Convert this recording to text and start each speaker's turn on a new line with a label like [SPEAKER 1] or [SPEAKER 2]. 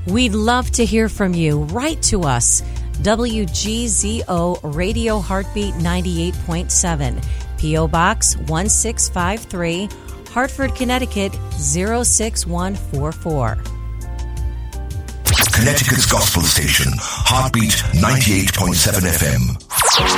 [SPEAKER 1] We'd love to hear from you. Write to us. WGZO Radio Heartbeat 98.7, P.O. Box 1653, Hartford, Connecticut 06144.
[SPEAKER 2] Connecticut's gospel station, Heartbeat 98.7 FM.